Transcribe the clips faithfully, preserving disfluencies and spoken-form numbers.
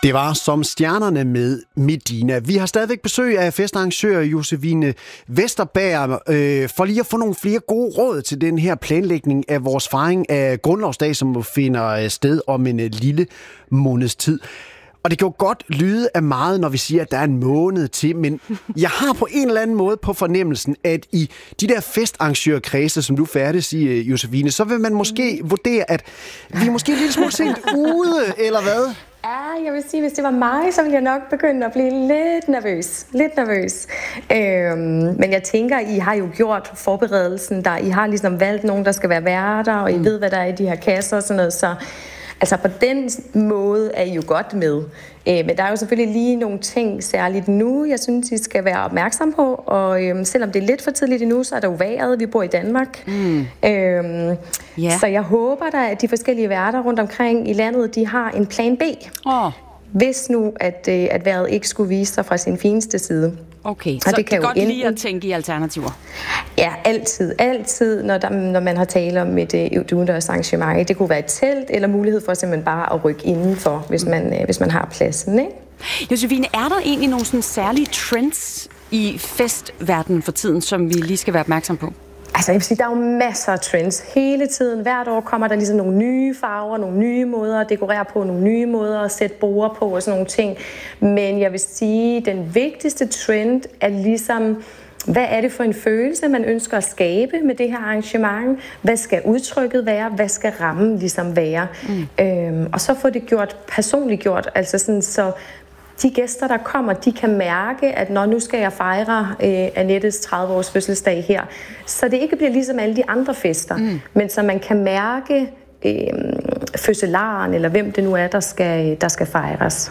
Det var Som stjernerne med Medina. Vi har stadigvæk besøg af festarrangør Josefine Vesterberg, øh, for lige at få nogle flere gode råd til den her planlægning af vores fejring af Grundlovsdag, som finder sted om en lille måneds tid. Og det kan jo godt lyde af meget, når vi siger, at der er en måned til, men jeg har på en eller anden måde på fornemmelsen, at i de der festarrangørkredse, som du færdes i, Josefine, så vil man måske vurdere, at vi er måske en lille smule sent ude, eller hvad? Ja, jeg vil sige, hvis det var mig, så ville jeg nok begynde at blive lidt nervøs. Lidt nervøs. Øhm, men jeg tænker, I har jo gjort forberedelsen, der I har ligesom valgt nogen, der skal være værter, og I mm. ved, hvad der er i de her kasser og sådan noget, så altså på den måde er I jo godt med. Øh, men der er jo selvfølgelig lige nogle ting, særligt nu, jeg synes, I skal være opmærksom på. Og øhm, selvom det er lidt for tidligt endnu, så er der jo vejret, vi bor i Danmark. Mm. Øhm, yeah. Så jeg håber da, at de forskellige værter rundt omkring i landet, de har en plan B. Oh. Hvis nu, at, øh, at vejret ikke skulle vise sig fra sin fineste side. Okay, så det kan det er godt enten lige at tænke i alternativer. Ja, altid. Altid, når, der, når man har talt om et, et udendørs arrangement. Det kunne være et telt, eller mulighed for simpelthen bare at rykke indenfor, hvis man, hvis man har pladsen, ikke? Josefine, er der egentlig nogle sådan særlige trends i festverdenen for tiden, som vi lige skal være opmærksom på? Altså, jeg vil sige, der er jo masser af trends. Hele tiden, hvert år kommer der ligesom nogle nye farver, nogle nye måder at dekorere på, nogle nye måder at sætte borde på og sådan nogle ting. Men jeg vil sige, den vigtigste trend er ligesom, hvad er det for en følelse, man ønsker at skabe med det her arrangement? Hvad skal udtrykket være? Hvad skal rammen ligesom være? Mm. Øhm, og så få det gjort personligt gjort, altså sådan så de gæster, der kommer, de kan mærke, at når nu skal jeg fejre øh, Annettes tredive års fødselsdag her, så det ikke bliver ligesom alle de andre fester, mm. men så man kan mærke øh, fødselaren, eller hvem det nu er, der skal, der skal fejres.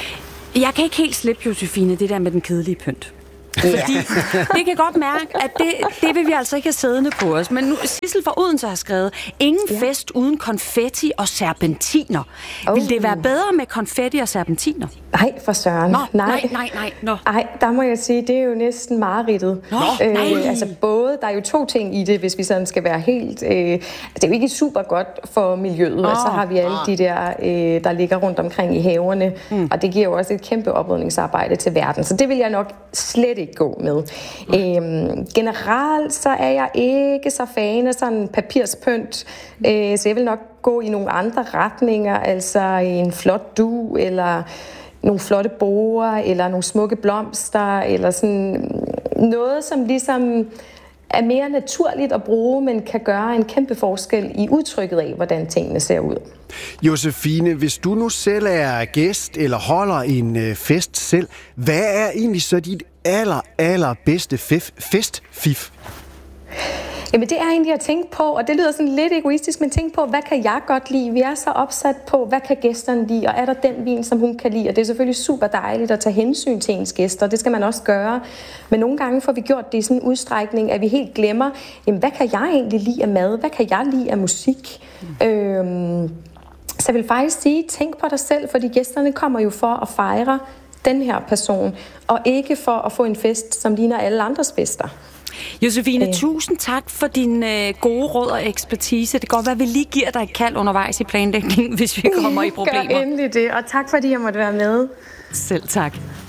Jeg kan ikke helt slippe, Josefine, det der med den kedelige pynt. Fordi det kan godt mærke, at det, det vil vi altså ikke have siddende på os. Men nu, Sissel fra Odense har skrevet, ingen ja. fest uden konfetti og serpentiner. Oh. Vil det være bedre med konfetti og serpentiner? Nej, for søren. Nå, nej, nej, nej, nej. Nå. Ej, der må jeg sige, det er jo næsten mareridtet. Nå, øh, nej. Altså både, der er jo to ting i det, hvis vi sådan skal være helt... Øh, det er jo ikke super godt for miljøet, oh. og så har vi alle de der, øh, der ligger rundt omkring i haverne, mm. og det giver jo også et kæmpe oprydningsarbejde til verden. Så det vil jeg nok slet ikke gå med. Øhm, generelt så er jeg ikke så fan af sådan papirspynt, øh, så jeg vil nok gå i nogle andre retninger, altså en flot dug, eller nogle flotte borer, eller nogle smukke blomster, eller sådan noget, som ligesom er mere naturligt at bruge, men kan gøre en kæmpe forskel i udtrykket af, hvordan tingene ser ud. Josefine, hvis du nu selv er gæst eller holder en øh, fest selv, hvad er egentlig så dit aller, aller bedste fif, festfif? Jamen det er egentlig at tænke på, og det lyder sådan lidt egoistisk, men tænk på, hvad kan jeg godt lide? Vi er så opsat på, hvad kan gæsterne lide, og er der den vin, som hun kan lide? Og det er selvfølgelig super dejligt at tage hensyn til ens gæster, det skal man også gøre. Men nogle gange får vi gjort det i sådan en udstrækning, at vi helt glemmer, jamen hvad kan jeg egentlig lide af mad? Hvad kan jeg lide af musik? Mm. Øhm, så jeg vil faktisk sige, tænk på dig selv, fordi gæsterne kommer jo for at fejre den her person, og ikke for at få en fest, som ligner alle andres fester. Josefine, øh. tusind tak for din øh, gode råd og ekspertise. Det kan godt være, at vi lige giver dig et kald undervejs i planlægningen, hvis vi kommer i problemer. Gør endelig det, og tak fordi jeg måtte være med. Selv tak.